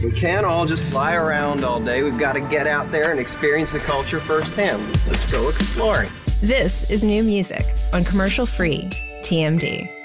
We can't all just fly around all day. We've got to get out there and experience the culture firsthand. Let's go exploring. This is New Music on commercial-free TMD.